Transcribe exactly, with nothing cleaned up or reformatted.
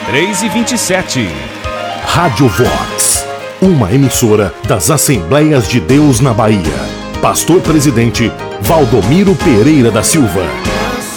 três e vinte e sete. Rádio Vox, uma emissora das Assembleias de Deus na Bahia. Pastor Presidente Valdomiro Pereira da Silva.